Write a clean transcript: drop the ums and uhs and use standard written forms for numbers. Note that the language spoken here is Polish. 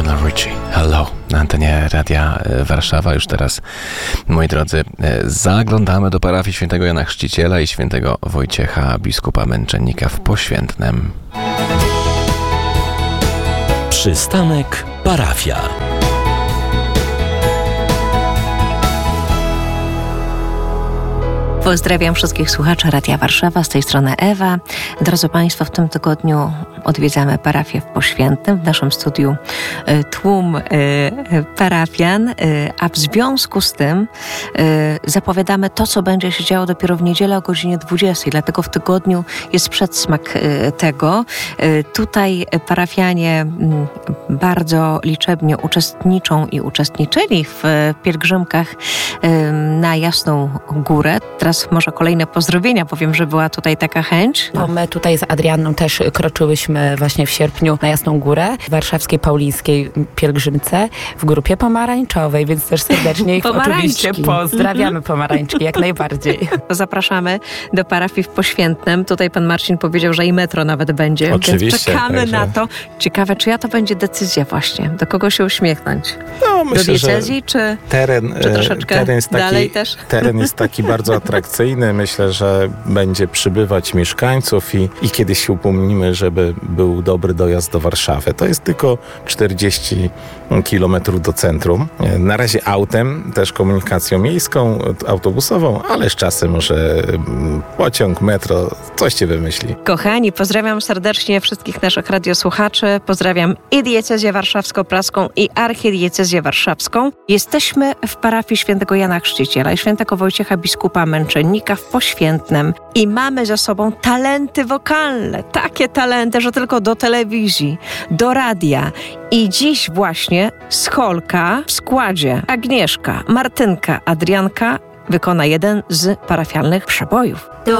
Lionel Richie. Hello. Na antenie Radia Warszawa. Już teraz, moi drodzy, zaglądamy do parafii świętego Jana Chrzciciela i świętego Wojciecha, biskupa męczennika w Poświętnem. Przystanek parafia. Pozdrawiam wszystkich słuchaczy Radia Warszawa, z tej strony Ewa. Drodzy Państwo, w tym tygodniu odwiedzamy parafię w Poświętnem. W naszym studiu tłum parafian, a w związku z tym zapowiadamy to, co będzie się działo dopiero w niedzielę o godzinie 20. Dlatego w tygodniu jest przedsmak tego. Tutaj parafianie bardzo liczebnie uczestniczą i uczestniczyli w pielgrzymkach na Jasną Górę. Teraz może kolejne pozdrowienia, powiem, że była tutaj taka chęć. No, my tutaj z Adrianną też kroczyłyśmy właśnie w sierpniu na Jasną Górę, w warszawskiej paulińskiej pielgrzymce w grupie pomarańczowej, więc też serdecznie ich oczywiście pozdrawiamy, pomarańczki, jak najbardziej. Zapraszamy do parafii w Poświętnem. Tutaj pan Marcin powiedział, że i metro nawet będzie. Oczywiście. Więc czekamy na to. Ciekawe, czyja to będzie decyzja właśnie? Do kogo się uśmiechnąć? No, myślę, do diecezji, czy troszeczkę dalej też? Teren jest taki bardzo atrakcyjny. Myślę, że będzie przybywać mieszkańców i kiedyś się upomnimy, żeby był dobry dojazd do Warszawy. To jest tylko 40 kilometrów do centrum. Na razie autem, też komunikacją miejską, autobusową, ale z czasem może pociąg, metro, coś się wymyśli. Kochani, pozdrawiam serdecznie wszystkich naszych radiosłuchaczy. Pozdrawiam i diecezję warszawsko-praską, i archidiecezję warszawską. Jesteśmy w parafii świętego Jana Chrzciciela i świętego Wojciecha, biskupa męczennika w Poświętnem. I mamy za sobą talenty wokalne. Takie talenty, że tylko do telewizji, do radia. I dziś właśnie Scholka w składzie Agnieszka, Martynka, Adrianka wykona jeden z parafialnych przebojów.